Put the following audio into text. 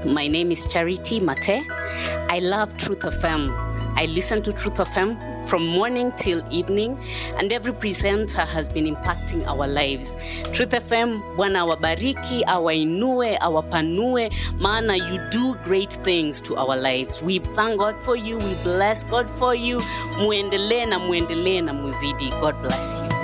My name is Charity Mate. I love Truth FM. I listen to Truth FM from morning till evening, and every presenter has been impacting our lives. Truth FM, Bwana awabariki, awainue, awapanue, maana you do great things to our lives. We thank God for you. We bless God for you. Muendelee na muzidi. God bless you.